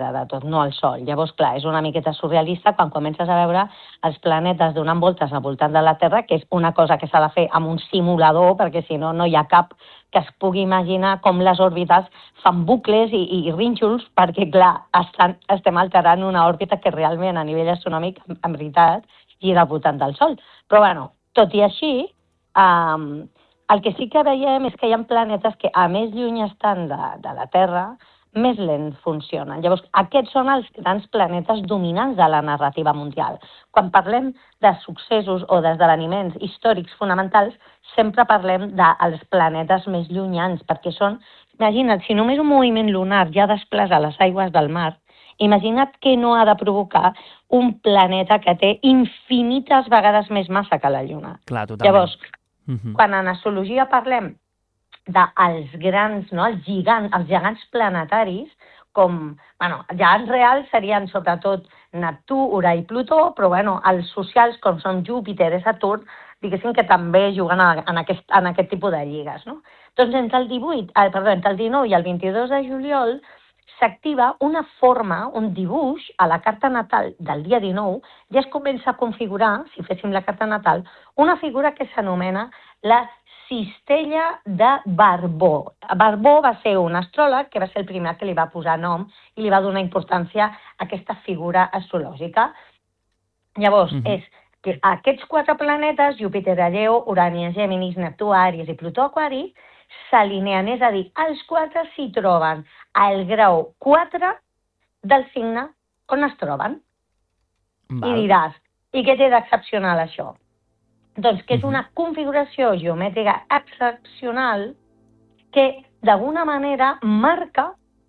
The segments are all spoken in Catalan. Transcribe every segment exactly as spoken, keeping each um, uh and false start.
centre de tot, no el Sol. Llavors, clar, és una miqueta surrealista quan comences a veure els planetes donant voltes al voltant de la Terra, que és una cosa que s'ha de fer amb un simulador, perquè si no, no hi ha cap que es pugui imaginar com les òrbites fan bucles i, i rínxols, perquè, clar, estan, estem alterant una òrbita que realment, a nivell astronòmic, en, en veritat, gira al voltant del Sol. Però, bueno, tot i així, um, el que sí que veiem és que hi ha planetes que, a més lluny estan de, de la Terra, més lent funcionen. Llavors, aquests són els grans planetes dominants de la narrativa mundial. Quan parlem de successos o d'esdeveniments històrics fonamentals, sempre parlem dels planetes més llunyans, perquè són, imagina't, si només un moviment lunar ja desplaça les aigües del mar, imagina't que no ha de provocar un planeta que té infinites vegades més massa que la Lluna. Clar, totalment. Llavors, uh-huh. quan en astrologia parlem dels grans, no? els, gegants, els gegants planetaris, com, bueno, gegants reals serien sobretot Neptú, Urà i Plutó, però bueno, els socials, com són Júpiter i Saturn, diguéssim que també juguen a, en, aquest, en aquest tipus de lligues. No? Doncs entre el, divuit, eh, perdó, entre el dinou i el vint-i-dos de juliol s'activa una forma, un dibuix a la carta natal del dia dinou, ja es comença a configurar, si féssim la carta natal, una figura que s'anomena la cistella de Barbó. Barbó va ser un astròleg que va ser el primer que li va posar nom i li va donar importància a aquesta figura astrològica. Llavors, uh-huh. és que aquests quatre planetes, Júpiter a Lleó, Urani a Gèminis, Neptú a Àries i Plutó a Aquari, s'alineen, és a dir, els quatre s'hi troben al grau quatre del signe on es troben. Val. I diràs, i què té d'excepcional això? Doncs que és una configuració geomètrica excepcional que d'alguna manera marca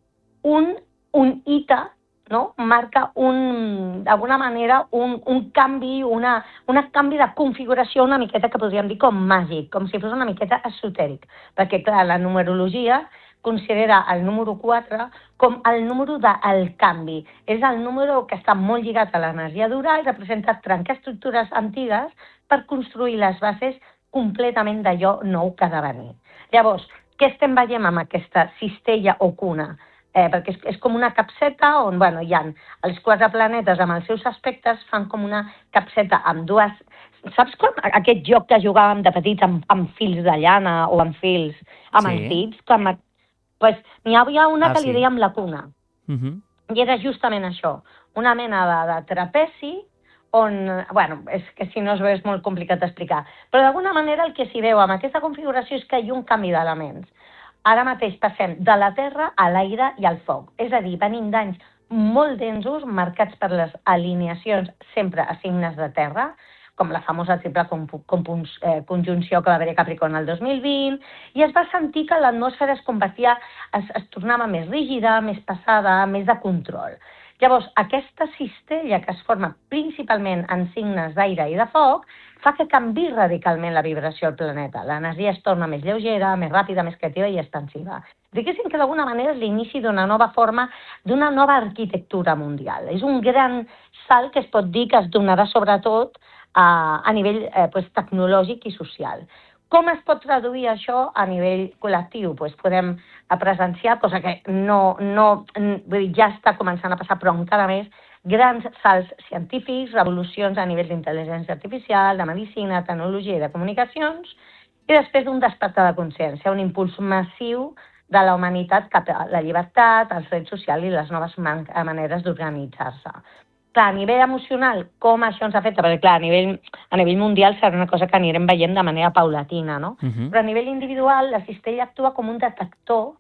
un, un hita, no? Marca un, d'alguna manera un, un canvi, una, una canvi de configuració una miqueta que podríem dir com màgic, com si fos una miqueta esotèric, perquè clar, la numerologia considera el número quatre com el número del canvi. És el número que està molt lligat a l'energia d'Urà i representa trencar estructures antigues per construir les bases completament d'allò nou que ha de venir. Llavors, què estem veient amb aquesta cistella o cuna? Eh, perquè és, és com una capseta on bueno, hi ha els quatre planetes amb els seus aspectes, fan com una capseta amb dues... Saps com aquest joc que jugàvem de petits amb, amb fils de llana o amb fils amb sí. els dits? Com... Pues, n'hi havia una ah, que li sí. dèiem la cuna. Uh-huh. I era justament això, una mena de, de trapezi on, bueno, és que si no es veu és molt complicat d'explicar, però d'alguna manera el que s'hi veu amb aquesta configuració és que hi ha un canvi d'elements. Ara mateix passem de la terra a l'aire i al foc, és a dir, venim d'anys molt densos marcats per les alineacions sempre a signes de terra, com la famosa triple conjunció que va haver a Capricorn el dos mil vint, i es va sentir que l'atmosfera es convertia, es, es tornava més rígida, més pesada, més de control. Llavors, aquesta cistella que es forma principalment en signes d'aire i de foc fa que canvi radicalment la vibració del planeta. L'energia es torna més lleugera, més ràpida, més creativa i expansiva. Diguéssim que d'alguna manera és l'inici d'una nova forma, d'una nova arquitectura mundial. És un gran salt que es pot dir que es donarà sobretot a, a nivell eh, pues, tecnològic i social. Com es pot traduir això a nivell col·lectiu? Pues podem presenciar, cosa que no, no, vull dir, ja està començant a passar, però encara més, grans salts científics, revolucions a nivell d'intel·ligència artificial, de medicina, tecnologia i de comunicacions, i després d'un despertar de consciència, un impuls massiu de la humanitat cap a la llibertat, els drets socials i les noves man- maneres d'organitzar-se. Clar, a nivell emocional, com això ens afecta? Perquè, clar, a nivell, a nivell mundial serà una cosa que anirem veient de manera paulatina, no? Uh-huh. Però a nivell individual, la cistella actua com un detector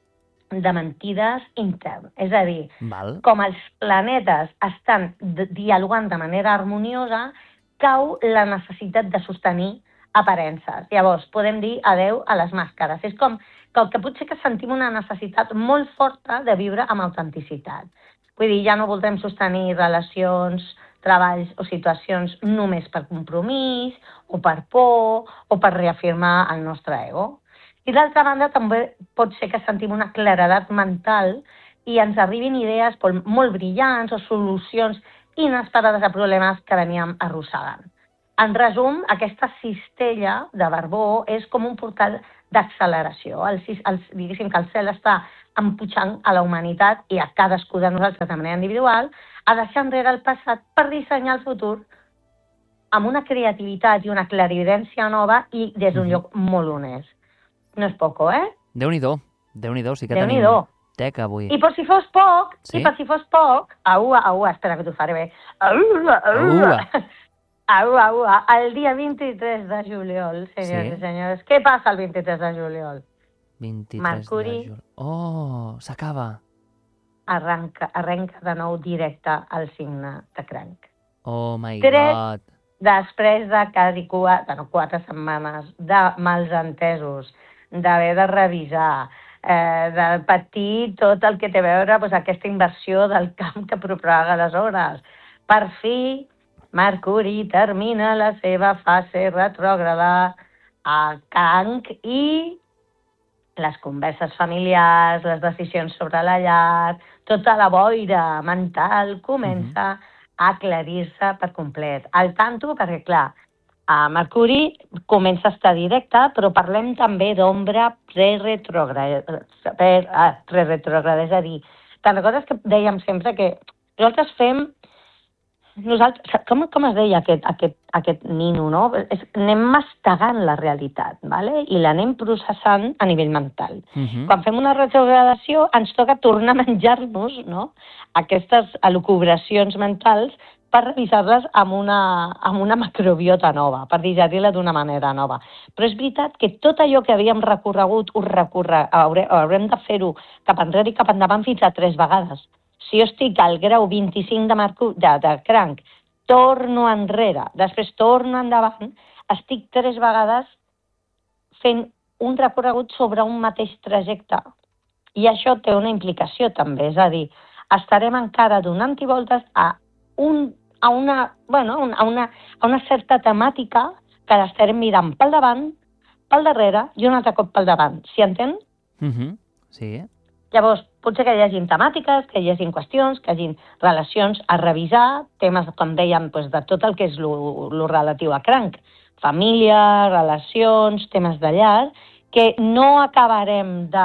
de mentides intern. És a dir, Val. com els planetes estan dialogant de manera harmoniosa, cau la necessitat de sostenir aparences. Llavors, podem dir adeu a les màscares. És com que, que potser que sentim una necessitat molt forta de viure amb autenticitat. Vull dir, ja no voldrem sostenir relacions, treballs o situacions només per compromís, o per por, o per reafirmar el nostre ego. I d'altra banda, també pot ser que sentim una claredat mental i ens arribin idees molt brillants o solucions inesperades a problemes que veníem arrossegant. En resum, aquesta cistella de Barbó és com un portal d'acceleració. El, el, diguéssim que el cel està empujant a la humanitat i a cadascú de nosaltres de manera individual a deixar enrere el passat per dissenyar el futur amb una creativitat i una clarividència nova i des d'un mm-hmm. lloc molt honest. No és poco, eh? Déu-n'hi-do, Déu-n'hi-do, sí que Déu-n'hi-do. tenim teca avui. I per si fos poc, sí? i per si fos poc, aua, aua, espera que t'ho faré bé. Aua, aua. Aua, aua, el dia vint-i-tres de juliol, senyors sí? i senyors. Què passa el vint-i-tres de juliol? vint-i-tres Mercuri de juliol. Oh, s'acaba. Arranca, arrenca de nou directe al signe de Cranc. Oh my Tres, God. Després de quasi quatre, bueno, quatre setmanes de mals entesos, d'haver de revisar, eh, de patir tot el que té a veure doncs, aquesta inversió del camp que propaga les hores. Per fi, Mercuri termina la seva fase retrògrada a Cranc i les converses familiars, les decisions sobre la llar, tota la boira mental comença mm-hmm. a aclarir-se per complet. Al tanto, perquè clar, a Mercuri comença a estar directe, però parlem també d'ombra pre-retrògrada, pre-retrògrada, és a dir, te'n recordes que dèiem sempre que nosaltres fem Nosaltres, com, com es deia aquest, aquest, aquest nino, no? És, anem mastegant la realitat, ¿vale? I l'anem processant a nivell mental. Uh-huh. Quan fem una retrogradació ens toca tornar a menjar-nos, no? Aquestes elucubracions mentals per revisar-les amb una, amb una macrobiota nova, per digerir-la d'una manera nova. Però és veritat que tot allò que havíem recorregut ho recorre, haure, haurem de fer-ho cap enrere i cap endavant fins a tres vegades. Si jo estic al grau vint-i-cinc de, Mercur, de, de Cranc, torno enrere, després torno endavant, estic tres vegades fent un recorregut sobre un mateix trajecte. I això té una implicació també, és a dir, estarem encara donant i voltes a, un, a, una, bueno, a, una, a una certa temàtica que l'estarem mirant pel davant, pel darrere i un altre cop pel davant. S'hi entén? Mm-hmm. Sí. Llavors, potser que hi hagi temàtiques, que hi hagi qüestions, que hi hagi relacions a revisar, temes, com dèiem, doncs, de tot el que és lo relatiu a Cranc. Família, relacions, temes de llar, que no acabarem de,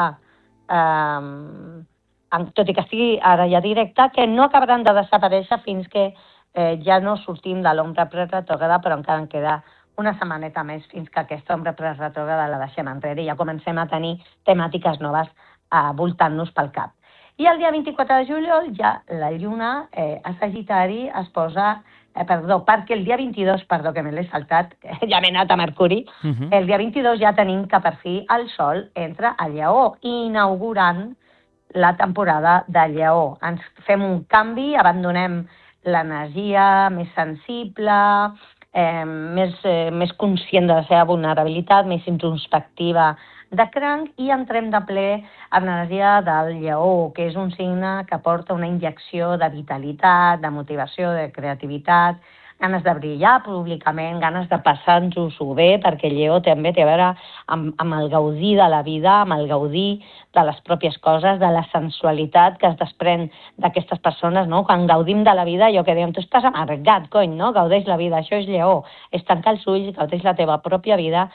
eh, tot i que estigui ara ja directe, que no acabaran de desaparèixer fins que eh, ja no sortim de l'ombra pre-retrògrada, però encara en queda una setmaneta més fins que aquesta ombra pre-retrògrada la deixem enrere i ja comencem a tenir temàtiques noves eh, voltant-nos pel cap. I el dia vint-i-quatre de juliol ja la lluna eh, a Sagitari es posa, eh, perdó, perquè el dia vint-i-dos, perdó que me l'he saltat, ja m'he anat a Mercuri, uh-huh. el dia vint-i-dos ja tenim que per fi el Sol entra a Lleó, inaugurant la temporada de Lleó. Ens fem un canvi, abandonem l'energia més sensible, eh, més, eh, més conscient de la seva vulnerabilitat, més introspectiva de Cranc i entrem de ple amb l'energia del Lleó, que és un signe que porta una injecció de vitalitat, de motivació, de creativitat, ganes de brillar públicament, ganes de passar-nos-ho bé, perquè el Lleó també té a veure amb, amb el gaudir de la vida, amb el gaudir de les pròpies coses, de la sensualitat que es desprèn d'aquestes persones, no? Quan gaudim de la vida, allò que dèiem, tu estàs amargat, cony, no? Gaudeix la vida, això és Lleó, és tancar els ulls, gaudeix la teva pròpia vida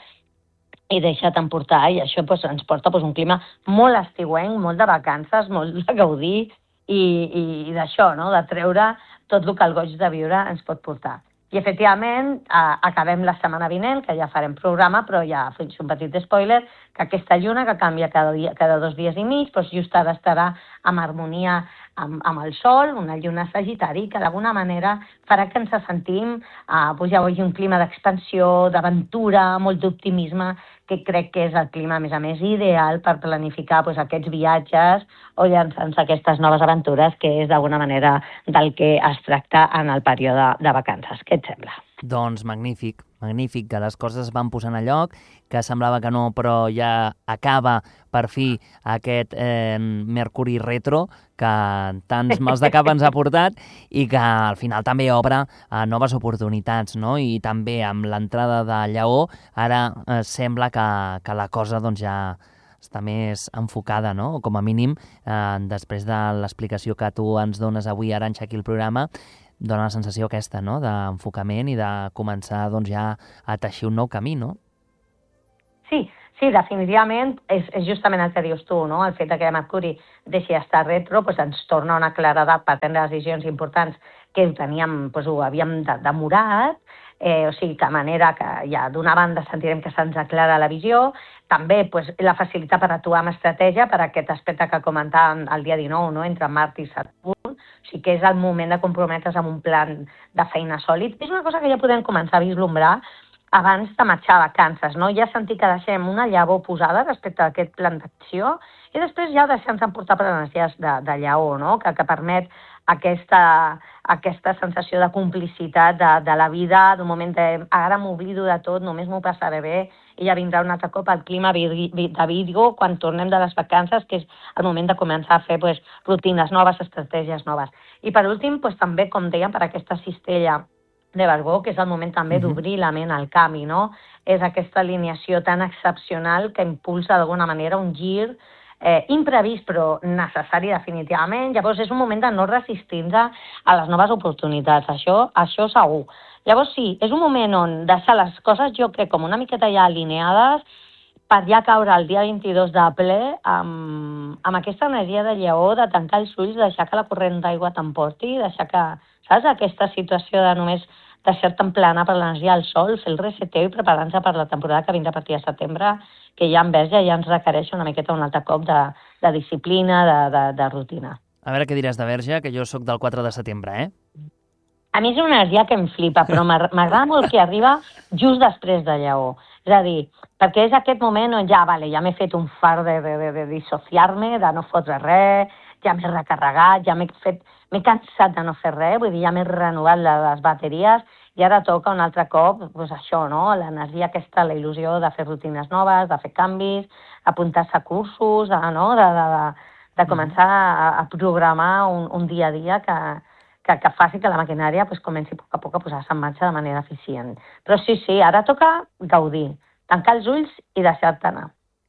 i deixa't emportar, i això pues, ens porta pues, un clima molt estiuenc, molt de vacances, molt de gaudir i, i, i d'això, no? De treure tot el que el goig de viure ens pot portar. I efectivament eh, acabem la setmana vinent, que ja farem programa, però ja faig un petit spoiler, que aquesta lluna que canvia cada, dia, cada dos dies i mig, doncs just ara estarà en harmonia amb, amb el Sol, una lluna Sagitari, que d'alguna manera farà que ens sentim, eh, doncs ja hi un clima d'expansió, d'aventura, molt d'optimisme, que crec que és el clima, a més a més, ideal per planificar doncs, aquests viatges o llançar-nos aquestes noves aventures, que és d'alguna manera del que es tracta en el període de vacances. Què et sembla? Doncs magnífic, magnífic, que les coses van posant a lloc, que semblava que no, però ja acaba per fi aquest eh, Mercuri retro que tants mals de cap ens ha portat i que al final també obre eh, noves oportunitats, no? I també amb l'entrada de Lleó ara eh, sembla que, que la cosa doncs, ja està més enfocada, no? O com a mínim, eh, després de l'explicació que tu ens dones avui, Arantxa, aquí al programa, dona la sensació aquesta, no?, d'enfocament i de començar doncs, ja a teixir un nou camí, no? Sí, sí, definitivament és, és justament el que dius tu, no? El fet que Mercuri deixi d'estar retro doncs ens torna una claredat per prendre decisions importants que ho teníem, doncs ho havíem de, demorat, eh, o sigui, que de manera que ja d'una banda sentirem que se'ns aclara la visió, també doncs, la facilitat per actuar amb estratègia per aquest aspecte que comentàvem el dia dinou, no? Entre Mart i Saturn, o sigui que és el moment de comprometre's amb un plan de feina sòlid. És una cosa que ja podem començar a vislumbrar abans de marxar a vacances, no? Ja sentir que deixem una llavor posada respecte a aquest plan d'acció i després ja deixar-nos emportar per energies de, de lleó, no? Que, que permet aquesta, aquesta sensació de complicitat de, de la vida, d'un moment de ara m'oblido de tot, només m'ho passaré bé i ja vindrà un altre cop el clima de Virgo quan tornem de les vacances, que és el moment de començar a fer pues, rutines noves, estratègies noves. I per últim, pues, també, com dèiem, per aquesta cistella de Virgo, que és el moment també uh-huh. d'obrir la ment al canvi, no? És aquesta alineació tan excepcional que impulsa d'alguna manera un gir eh, imprevist però necessari definitivament. Llavors és un moment de no resistir-nos a les noves oportunitats, això, això segur. Llavors sí, és un moment on deixar les coses, jo crec, com una miqueta ja alineades per ja caure el dia vint-i-dos de ple amb, amb aquesta energia de lleó, de tancar els ulls, deixar que la corrent d'aigua t'emporti, deixar que, saps, aquesta situació de només deixar-te emplenar per l'energia del sol, fer el reseteu i preparar-nos per la temporada que vindrà a partir de setembre, que ja en Verge ja ens requereix una miqueta un altre cop de, de disciplina, de, de, de rutina. A veure què diràs de Verge, que jo sóc del quatre de setembre, eh? A mi és una energia que em flipa, però m'agrada molt que arriba just després de Lleó. És a dir, perquè és aquest moment on ja, vale, ja m'he fet un far de, de, de, de dissociar-me, de no fotre res, ja m'he recarregat, ja m'he fet, m'he cansat de no fer res, vull dir, ja m'he renovat les bateries i ara toca un altre cop, doncs això, no? L'energia aquesta, la il·lusió de fer rutines noves, de fer canvis, apuntar-se a cursos, de, no? de, de, de, de començar a, a programar un, un dia a dia que, que, que faci que la maquinària pues, comenci a poc a poc a posar-se en marxa de manera eficient. Però sí, sí, ara toca gaudir, tancar els ulls i deixar-te anar.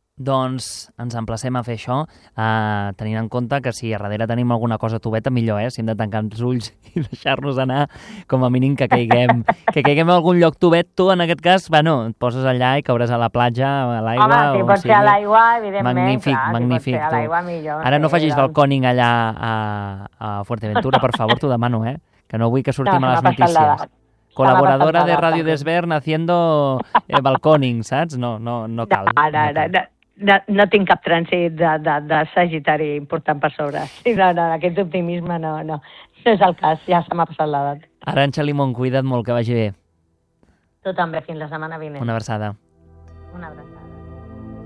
Doncs ens emplacem a fer això, eh, tenint en compte que si a darrere tenim alguna cosa tubeta, millor, eh? Si hem de tancar els ulls i deixar-nos anar, com a mínim que caiguem, que caiguem a algun lloc tubet. Tu, en aquest cas, bueno, et poses allà i cauràs a la platja, a l'aigua... Home, si pot ser a l'aigua, evidentment, magnífic, clar, magnífic, si pot ser a l'aigua, millor. Ara no sí, facis doncs... balcòning allà a, a Fuerteventura, per favor, t'ho demano, eh? Que no vull que sortim no, a les notícies. Colaboradora de Radio Desvern haciendo eh, balcòning, saps? No, no, no cal. No, no, no, no. No, no tinc cap trànsit de, de, de sagitari important per sobre. Sí, no, no, aquest optimisme no, no. No és el cas, ja se m'ha passat l'edat. Arantxa Limón, cuida't molt, que vagi bé. Tu també, fins la setmana vinent. Una abraçada. Una abraçada.